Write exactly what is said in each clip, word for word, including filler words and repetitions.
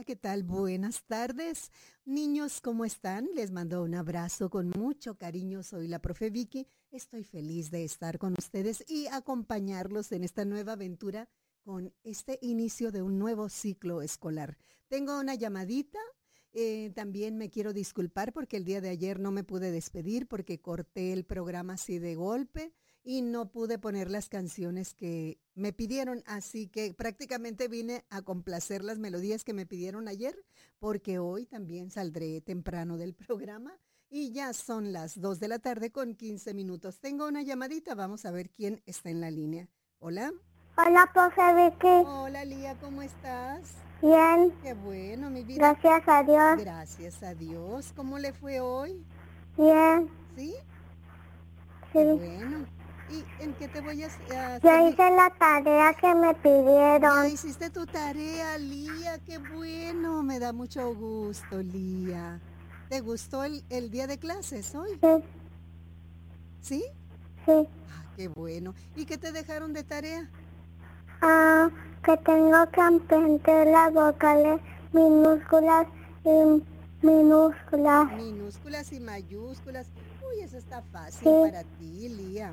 ¿qué tal? Buenas tardes. Niños, ¿cómo están? Les mando un abrazo con mucho cariño. Soy la profe Vicky. Estoy feliz de estar con ustedes y acompañarlos en esta nueva aventura con este inicio de un nuevo ciclo escolar. Tengo una llamadita. Eh, también me quiero disculpar porque el día de ayer no me pude despedir porque corté el programa así de golpe y no pude poner las canciones que me pidieron, así que prácticamente vine a complacer las melodías que me pidieron ayer, porque hoy también saldré temprano del programa y ya son las dos de la tarde con quince minutos. Tengo una llamadita, vamos a ver quién está en la línea. Hola. Hola, profe Vicky. Hola, Lía, ¿cómo estás? Bien. Qué bueno, mi vida. Gracias a Dios. Gracias a Dios. ¿Cómo le fue hoy? Bien. ¿Sí? Sí. Qué bueno. ¿Y en qué te voy a, a Ya servir? hice la tarea que me pidieron. Ya hiciste tu tarea, Lía. Qué bueno. Me da mucho gusto, Lía. ¿Te gustó el, el día de clases hoy? Sí. ¿Sí? Sí. Ah, qué bueno. ¿Y qué te dejaron de tarea? Ah, que tengo que aprender las vocales minúsculas y minúsculas. Minúsculas y mayúsculas. Uy, eso está fácil Sí. para ti, Lía.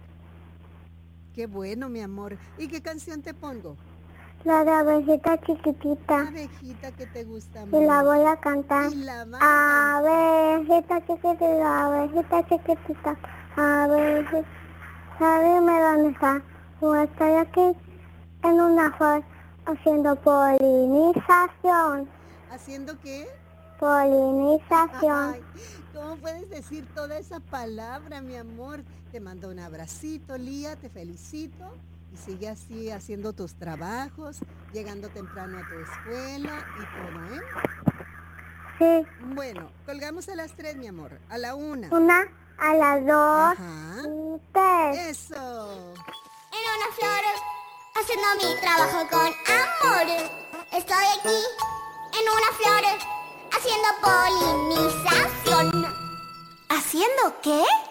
Qué bueno, mi amor. ¿Y qué canción te pongo? La de abejita chiquitita. Abejita que te gusta Y mucho. la voy a cantar. Y la vas a cantar. Abejita chiquitita, abejita chiquitita, abejita. Dime dónde está. Yo estoy aquí en una flor haciendo polinización. ¿Haciendo qué? Polinización. Ay, ¿cómo puedes decir toda esa palabra, mi amor? Te mando un abracito, Lía, te felicito. Y sigue así haciendo tus trabajos, llegando temprano a tu escuela y todo, ¿eh? Sí. Bueno, colgamos a las tres, mi amor. A la una. Una, a las dos, Ajá. y tres. Eso. En una flor, haciendo mi trabajo con amor. Estoy aquí, en una flor, haciendo polinización. ¿Haciendo qué?